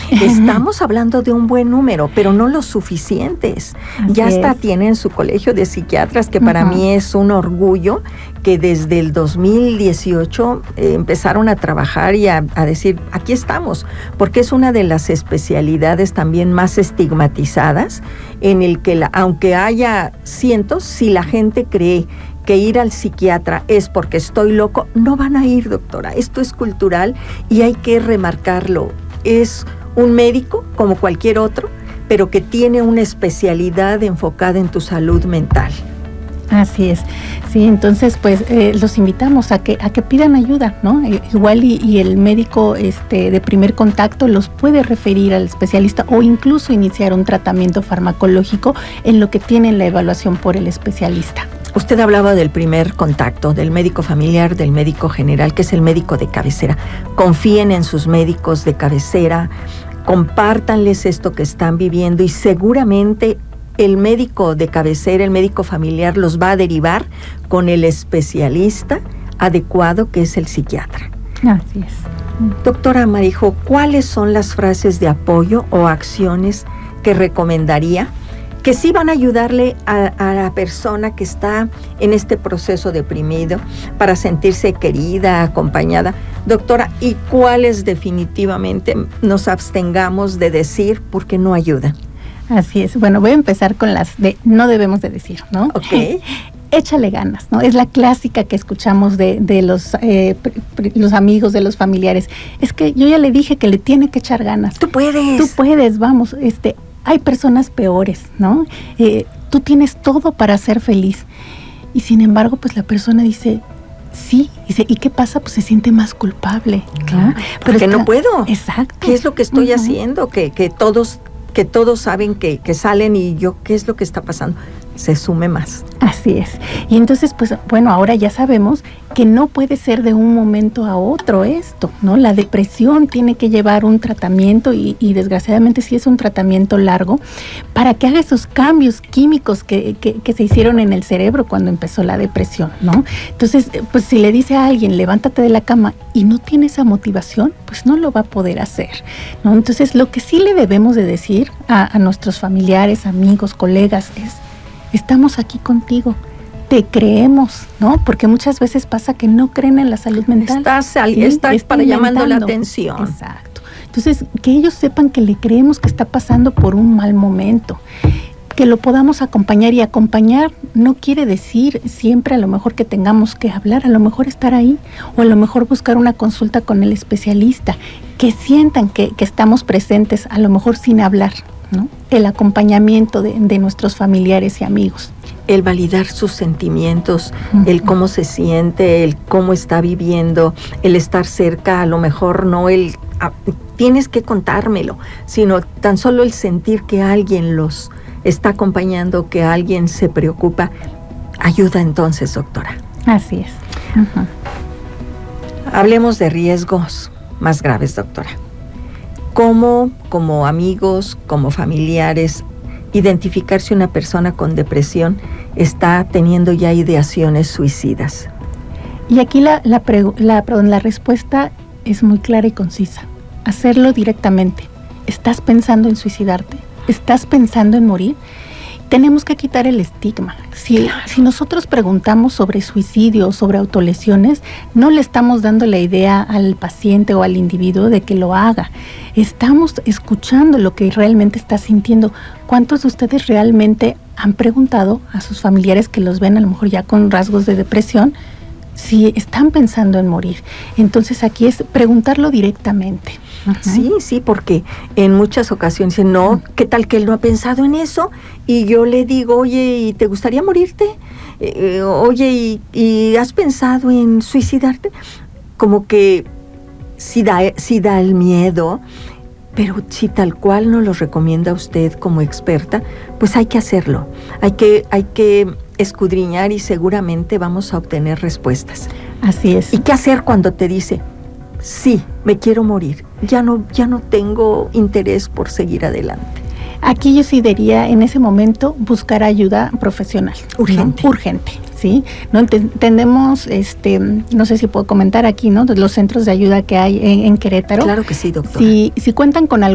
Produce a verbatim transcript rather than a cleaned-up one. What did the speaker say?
Estamos hablando de un buen número, pero no los suficientes. Así ya hasta es. tienen su colegio de psiquiatras, que para uh-huh. mí es un orgullo, que desde el dos mil dieciocho eh, empezaron a trabajar y a, a decir, aquí estamos, porque es una de las especialidades también más estigmatizadas, en el que la, aunque haya cientos, si la gente cree que ir al psiquiatra es porque estoy loco, no van a ir, doctora. Esto es cultural y hay que remarcarlo. Es un médico como cualquier otro, pero que tiene una especialidad enfocada en tu salud mental. Así es, sí, entonces pues eh, los invitamos a que a que pidan ayuda, ¿no? Eh, igual y, y el médico este de primer contacto los puede referir al especialista o incluso iniciar un tratamiento farmacológico en lo que tienen la evaluación por el especialista. Usted hablaba del primer contacto, del médico familiar, del médico general, que es el médico de cabecera. Confíen en sus médicos de cabecera, compártanles esto que están viviendo y seguramente el médico de cabecera, el médico familiar, los va a derivar con el especialista adecuado, que es el psiquiatra. Así es. Doctora Marijo, ¿cuáles son las frases de apoyo o acciones que recomendaría que sí van a ayudarle a, a la persona que está en este proceso deprimido para sentirse querida, acompañada? Doctora, ¿y cuáles definitivamente nos abstengamos de decir porque no ayudan? Así es. Bueno, voy a empezar con las de no debemos de decir, ¿no? Ok. Échale ganas, ¿no? Es la clásica que escuchamos de, de los, eh, pr- pr- los amigos, de los familiares. Es que yo ya le dije que le tiene que echar ganas. Tú puedes. Tú puedes, vamos. Este, hay personas peores, ¿no? Eh, tú tienes todo para ser feliz. Y sin embargo, pues la persona dice, sí. Dice, ¿y qué pasa? Pues se siente más culpable. Claro. ¿no? Porque Pero está, no puedo. Exacto. ¿Qué es lo que estoy uh-huh. haciendo? Que, que todos... que todos saben que, que salen y yo, ¿qué es lo que está pasando? Se sume más. Así es. Y entonces, pues, bueno, ahora ya sabemos que no puede ser de un momento a otro esto, ¿no? La depresión tiene que llevar un tratamiento y, y desgraciadamente sí es un tratamiento largo para que haga esos cambios químicos que, que, que se hicieron en el cerebro cuando empezó la depresión, ¿no? Entonces, pues si le dice a alguien, levántate de la cama y no tiene esa motivación, pues no lo va a poder hacer, ¿no? Entonces, lo que sí le debemos de decir a, a nuestros familiares, amigos, colegas es, estamos aquí contigo, te creemos, ¿no? Porque muchas veces pasa que no creen en la salud mental. Estás, ¿sí? estás Está para llamando la inventando. atención. Exacto. Entonces, que ellos sepan que le creemos que está pasando por un mal momento, que lo podamos acompañar, y acompañar no quiere decir siempre a lo mejor que tengamos que hablar, a lo mejor estar ahí, o a lo mejor buscar una consulta con el especialista, que sientan que, que estamos presentes, a lo mejor sin hablar, ¿no? El acompañamiento de, de nuestros familiares y amigos. El validar sus sentimientos, uh-huh. el cómo se siente, el cómo está viviendo, el estar cerca, a lo mejor no el a, tienes que contármelo, sino tan solo el sentir que alguien los está acompañando, que alguien se preocupa, ayuda entonces, doctora. Así es. Uh-huh. Hablemos de riesgos más graves, doctora. ¿Cómo, como amigos, como familiares, identificar si una persona con depresión está teniendo ya ideaciones suicidas? Y aquí la, la, pre, la, perdón, la respuesta es muy clara y concisa. Hacerlo directamente. ¿Estás pensando en suicidarte? ¿Estás pensando en morir? Tenemos que quitar el estigma. Si, claro. si nosotros preguntamos sobre suicidio o sobre autolesiones, no le estamos dando la idea al paciente o al individuo de que lo haga. Estamos escuchando lo que realmente está sintiendo. ¿Cuántos de ustedes realmente han preguntado a sus familiares que los ven a lo mejor ya con rasgos de depresión si están pensando en morir? Entonces aquí es preguntarlo directamente. Uh-huh. Sí, sí, porque en muchas ocasiones dicen, no, uh-huh. ¿qué tal que él no ha pensado en eso? Y yo le digo, oye, ¿y te gustaría morirte? Eh, oye, ¿y, ¿y has pensado en suicidarte? Como que sí da, sí da el miedo, pero si tal cual nos lo recomienda usted como experta, pues hay que hacerlo. Hay que, hay que escudriñar y seguramente vamos a obtener respuestas. Así es. ¿Y qué hacer cuando te dice, sí, me quiero morir, ya no, ya no tengo interés por seguir adelante? Aquí yo sí diría en ese momento buscar ayuda profesional. Urgente. ¿no? Urgente, ¿sí? No entendemos, este, no sé si puedo comentar aquí, ¿no? De los centros de ayuda que hay en, en Querétaro. Claro que sí, doctora. Si, si cuentan con